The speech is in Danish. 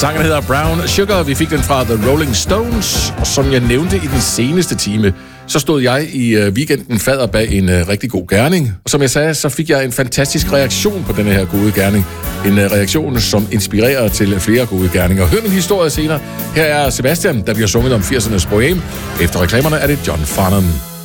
Sangen hedder Brown Sugar. Vi fik den fra The Rolling Stones. Og som jeg nævnte i den seneste time, så stod jeg i weekenden fader bag en rigtig god gerning. Og som jeg sagde, så fik jeg en fantastisk reaktion på denne her gode gerning. En reaktion, som inspirerer til flere gode gerninger. Hør min historie senere. Her er Sebastian, der bliver sunget om 80'ernes bohem. Efter reklamerne er det John Farnham.